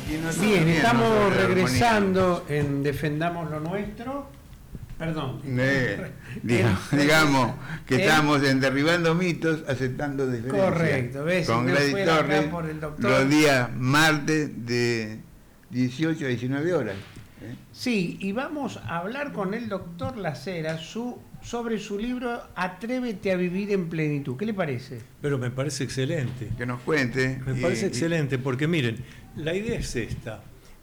Bien, estamos regresando en Defendamos lo Nuestro. Perdón. Digamos que estamos en Derribando Mitos, aceptando diferencias. Correcto, ¿ves? Con Gladys Torres, los días martes de 18 a 19 horas. Sí, y vamos a hablar con el doctor Lacera sobre su libro Atrévete a vivir en plenitud. ¿Qué le parece? Pero me parece excelente. Que nos cuente. Me parece excelente, porque miren, la idea es esta.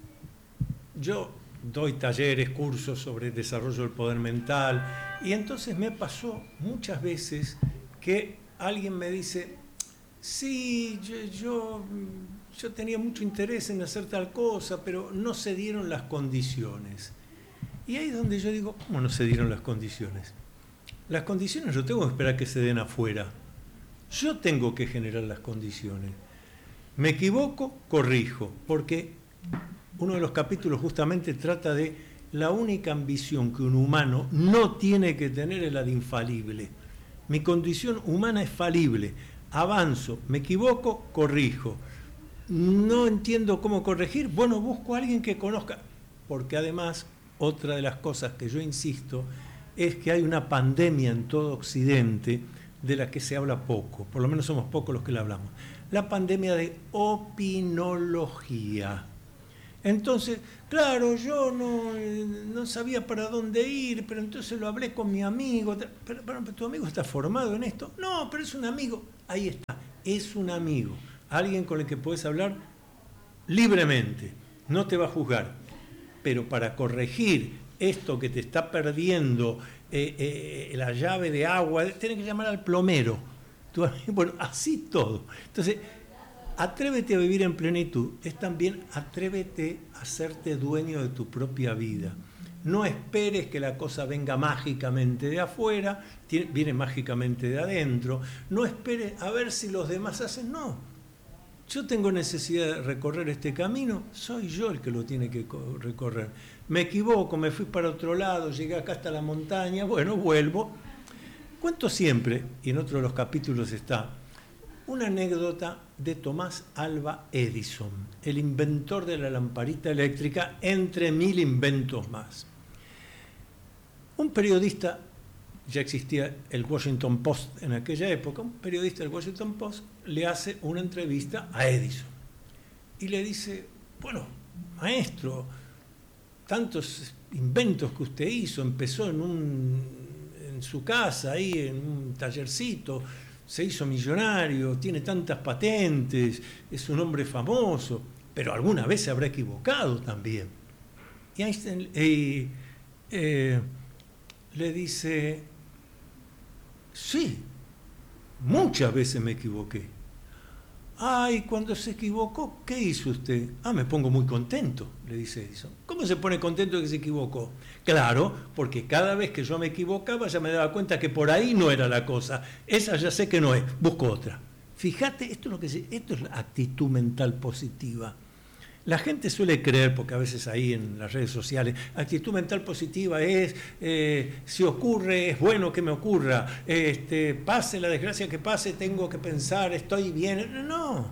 Yo doy talleres, cursos sobre desarrollo del poder mental, y entonces me pasó muchas veces que alguien me dice, sí, yo tenía mucho interés en hacer tal cosa, pero no se dieron las condiciones. Y ahí es donde yo digo, ¿cómo no se dieron las condiciones? Las condiciones yo tengo que esperar que se den afuera. Yo tengo que generar las condiciones. Me equivoco, corrijo, porque uno de los capítulos justamente trata de la única ambición que un humano no tiene que tener es la de infalible. Mi condición humana es falible. Avanzo, me equivoco, corrijo. No entiendo cómo corregir, bueno, busco a alguien que conozca. Porque además, otra de las cosas que yo insisto es que hay una pandemia en todo Occidente de la que se habla poco, por lo menos somos pocos los que la hablamos. La pandemia de opinología. Entonces, claro, yo no sabía para dónde ir, pero entonces lo hablé con mi amigo. Pero ¿tu amigo está formado en esto? No, pero es un amigo. Ahí está, es un amigo. Alguien con el que puedes hablar libremente, no te va a juzgar. Pero para corregir esto que te está perdiendo la llave de agua, tienes que llamar al plomero. Bueno, así todo. Entonces, atrévete a vivir en plenitud es también atrévete a hacerte dueño de tu propia vida. No esperes que la cosa venga mágicamente de afuera, viene mágicamente de adentro. No esperes a ver si los demás hacen, no. Yo tengo necesidad de recorrer este camino, soy yo el que lo tiene que recorrer. Me equivoco, me fui para otro lado, llegué acá hasta la montaña, bueno, vuelvo. Cuento siempre, y en otro de los capítulos está, una anécdota de Tomás Alva Edison, el inventor de la lamparita eléctrica, entre 1000 inventos más. Un periodista, ya existía el Washington Post en aquella época, un periodista del Washington Post le hace una entrevista a Edison y le dice, bueno, maestro, tantos inventos que usted hizo, empezó en su casa, ahí en un tallercito, se hizo millonario, tiene tantas patentes, es un hombre famoso, pero alguna vez se habrá equivocado también. Y Einstein le dice, sí, muchas veces me equivoqué. Ay, cuando se equivocó, ¿qué hizo usted? Me pongo muy contento, le dice Edison. ¿Cómo se pone contento de que se equivocó? Claro, porque cada vez que yo me equivocaba ya me daba cuenta que por ahí no era la cosa. Esa ya sé que no es, busco otra. Fíjate, esto es la actitud mental positiva. La gente suele creer, porque a veces ahí en las redes sociales, actitud mental positiva es, si ocurre, es bueno que me ocurra, pase la desgracia que pase, tengo que pensar, estoy bien. No,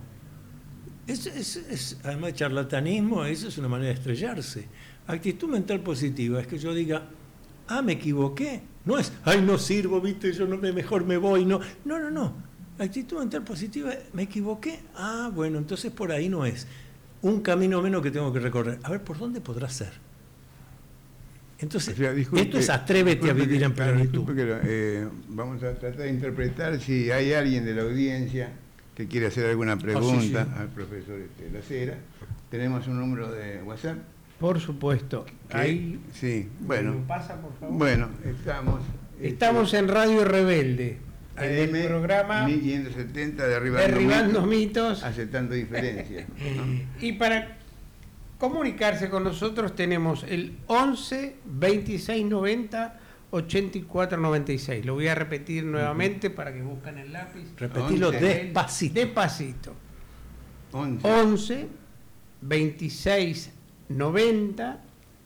además de charlatanismo, eso es una manera de estrellarse. Actitud mental positiva es que yo diga, me equivoqué. No es, no sirvo, viste, yo mejor me voy. No. Actitud mental positiva, me equivoqué. Bueno, entonces por ahí no es. Un camino menos que tengo que recorrer. A ver, ¿por dónde podrá ser? Entonces, esto es atrévete a vivir en plenitud. Vamos a tratar de interpretar si hay alguien de la audiencia que quiere hacer alguna pregunta al profesor Lacera. Tenemos un número de WhatsApp. Por supuesto. Ahí. Sí, bueno. Pasa, por favor. Bueno, estamos en Radio Rebelde. En el programa 1570 Derribando Mitos, aceptando diferencias, ¿no? Y para comunicarse con nosotros tenemos el 11 26 90 84 96. Lo voy a repetir nuevamente para que busquen el lápiz. Repetirlo despacito. 11 26 90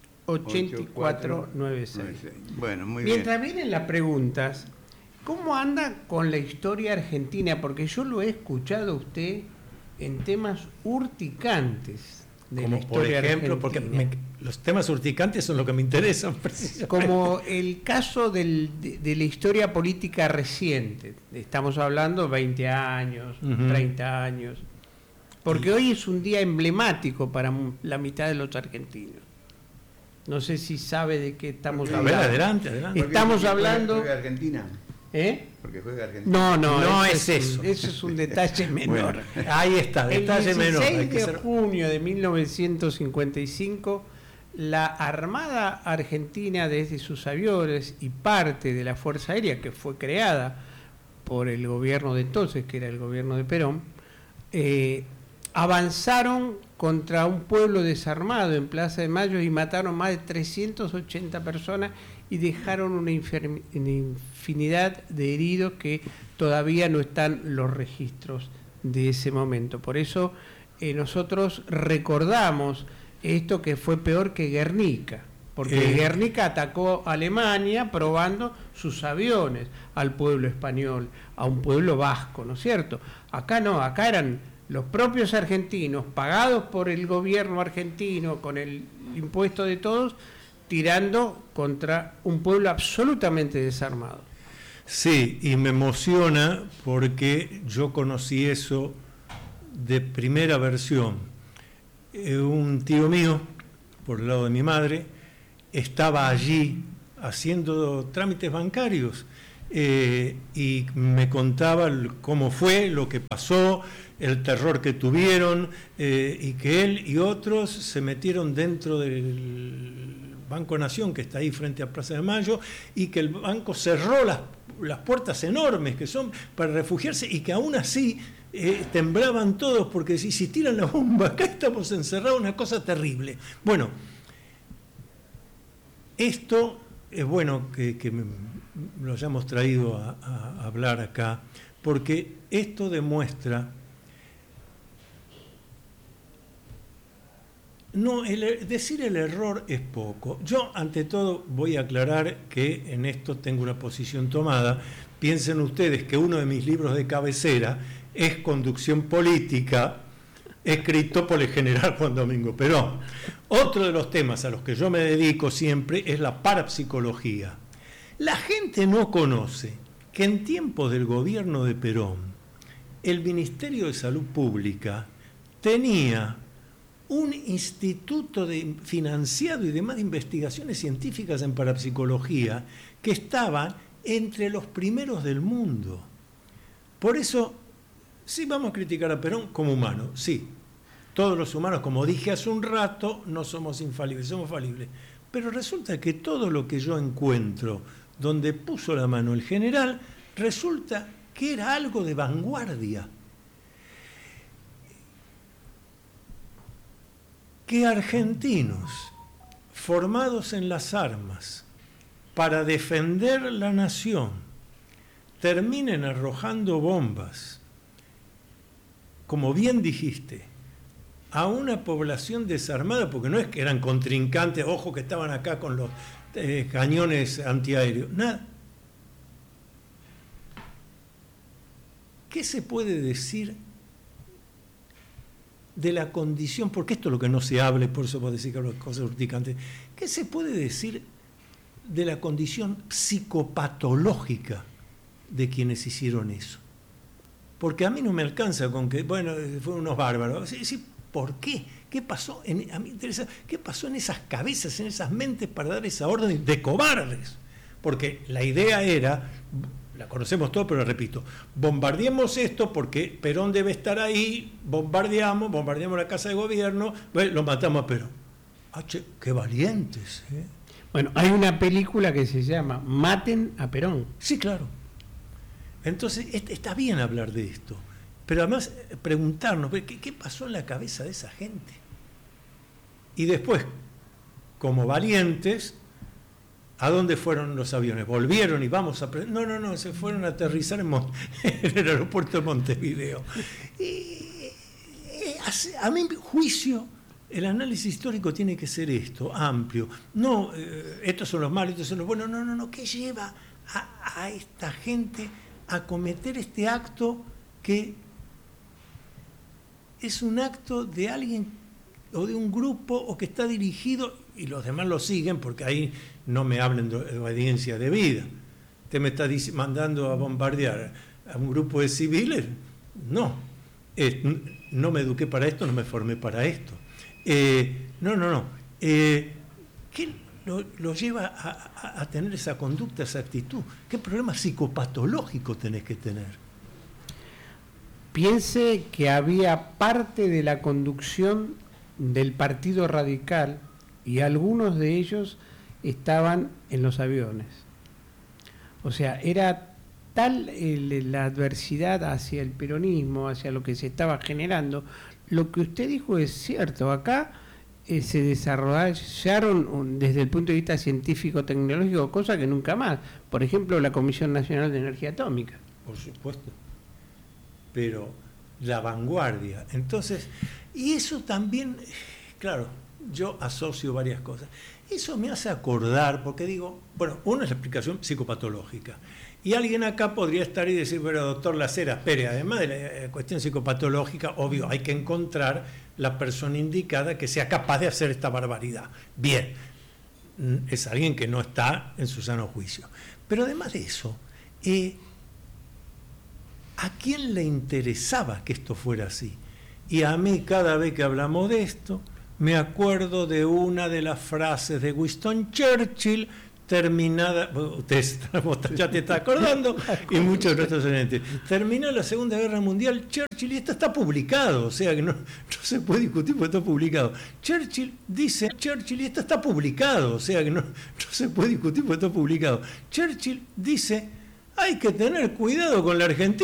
84 96. Bueno, muy Mientras vienen las preguntas, ¿cómo anda con la historia argentina? Porque yo lo he escuchado a usted en temas urticantes. de como la historia por ejemplo, argentina. porque los temas urticantes son los que me interesan precisamente. Como el caso de la historia política reciente, estamos hablando 20 años, 30 años, porque hoy es un día emblemático para la mitad de los argentinos. No sé si sabe de qué estamos A ver, hablando. adelante. Estamos hablando... ¿Juega Argentina? ¿Eh? Porque juega Argentina. No, es eso. Eso es un detalle menor. Bueno, ahí está, detalle menor. El 16 de junio de 1955, la Armada Argentina, desde sus aviones y parte de la Fuerza Aérea, que fue creada por el gobierno de entonces, que era el gobierno de Perón, avanzaron contra un pueblo desarmado en Plaza de Mayo y mataron más de 380 personas y dejaron una infinidad de heridos que todavía no están los registros de ese momento. Por eso nosotros recordamos esto, que fue peor que Guernica, porque Guernica atacó a Alemania probando sus aviones al pueblo español, a un pueblo vasco, ¿no es cierto? Acá no, acá eran los propios argentinos, pagados por el gobierno argentino, con el impuesto de todos, tirando contra un pueblo absolutamente desarmado. Sí, y me emociona porque yo conocí eso de primera versión. Un tío mío, por el lado de mi madre, estaba allí haciendo trámites bancarios y me contaba cómo fue, lo que pasó, el terror que tuvieron, y que él y otros se metieron dentro del Banco Nación, que está ahí frente a Plaza de Mayo, y que el banco cerró las puertas enormes que son para refugiarse, y que aún así temblaban todos, porque si tiran la bomba, acá estamos encerrados, una cosa terrible. Bueno, esto es bueno que lo hayamos traído a hablar acá, porque esto demuestra... No, decir el error es poco. Yo, ante todo, voy a aclarar que en esto tengo una posición tomada. Piensen ustedes que uno de mis libros de cabecera es Conducción Política, escrito por el general Juan Domingo Perón. Otro de los temas a los que yo me dedico siempre es la parapsicología. La gente no conoce que en tiempos del gobierno de Perón, el Ministerio de Salud Pública tenía un instituto financiado y demás de investigaciones científicas en parapsicología que estaban entre los primeros del mundo. Por eso, sí vamos a criticar a Perón como humano, sí. Todos los humanos, como dije hace un rato, no somos infalibles, somos falibles. Pero resulta que todo lo que yo encuentro donde puso la mano el general, resulta que era algo de vanguardia. Que argentinos formados en las armas para defender la nación terminen arrojando bombas, como bien dijiste, a una población desarmada, porque no es que eran contrincantes, ojo que estaban acá con los cañones antiaéreos, nada. ¿Qué se puede decir de la condición, porque esto es lo que no se habla, y por eso puedo decir que hablo de cosas urticantes, qué se puede decir de la condición psicopatológica de quienes hicieron eso? Porque a mí no me alcanza con que, bueno, fueron unos bárbaros. Sí, ¿por qué? ¿Qué pasó? A mí me interesa, ¿qué pasó en esas cabezas, en esas mentes para dar esa orden de cobardes? Porque la idea era... La conocemos todo, pero repito, bombardeemos esto porque Perón debe estar ahí, bombardeamos la casa de gobierno, bueno, lo matamos a Perón. ¡Qué valientes! Bueno, hay una película que se llama Maten a Perón. Sí, claro. Entonces, está bien hablar de esto, pero además preguntarnos, ¿qué pasó en la cabeza de esa gente? Y después, como valientes... ¿A dónde fueron los aviones? ¿Volvieron y vamos a... No, se fueron a aterrizar en el aeropuerto de Montevideo. A mi juicio, el análisis histórico tiene que ser esto, amplio. No, estos son los malos, estos son los buenos. No, ¿qué lleva a esta gente a cometer este acto que es un acto de alguien o de un grupo o que está dirigido y los demás lo siguen, porque ahí no me hablen de obediencia debida. ¿Usted me está mandando a bombardear a un grupo de civiles? No, no me eduqué para esto, no me formé para esto. No. ¿Qué lo lleva a tener esa conducta, esa actitud? ¿Qué problema psicopatológico tenés que tener? Piense que había parte de la conducción del Partido Radical y algunos de ellos estaban en los aviones. O sea, era tal la adversidad hacia el peronismo, hacia lo que se estaba generando. Lo que usted dijo es cierto. Acá se desarrollaron desde el punto de vista científico-tecnológico cosas que nunca más. Por ejemplo, la Comisión Nacional de Energía Atómica. Por supuesto. Pero la vanguardia. Entonces, y eso también, claro, yo asocio varias cosas. Eso me hace acordar, porque digo, bueno, una es la explicación psicopatológica. Y alguien acá podría estar y decir, pero doctor Lacera, espere, además de la cuestión psicopatológica, obvio, hay que encontrar la persona indicada que sea capaz de hacer esta barbaridad. Bien, es alguien que no está en su sano juicio. Pero además de eso, ¿a quién le interesaba que esto fuera así? Y a mí, cada vez que hablamos de esto, me acuerdo de una de las frases de Winston Churchill, terminada, ya te estás acordando, y muchos de nuestros oyentes. Terminó la Segunda Guerra Mundial, Churchill, y esto está publicado, o sea que no se puede discutir porque está publicado. Churchill, y esto está publicado, o sea que no se puede discutir porque está publicado. Churchill dice, hay que tener cuidado con la Argentina.